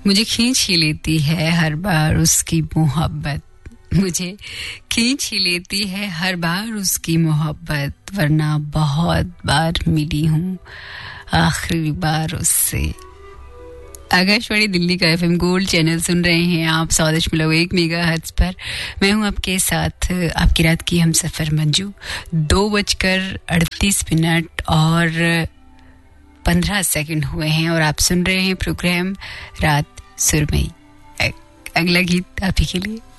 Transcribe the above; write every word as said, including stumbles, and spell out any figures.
मुझे खींच ही लेती है हर बार उसकी मोहब्बत, मुझे खींच ही लेती है हर बार उसकी मोहब्बत, वरना बहुत बार मिली हूँ आखिरी बार उससे। आकाशवाणी दिल्ली का एफएम गोल्ड चैनल सुन रहे हैं आप, सौ दशमलव एक मेगाहर्ट्ज पर। मैं हूं आपके साथ, आपकी रात की हम सफर मंजू। दो बजकर अड़तीस मिनट और पंद्रह सेकंड हुए हैं और आप सुन रहे हैं प्रोग्राम रात सुरमई। अगला गीत आप ही के लिए।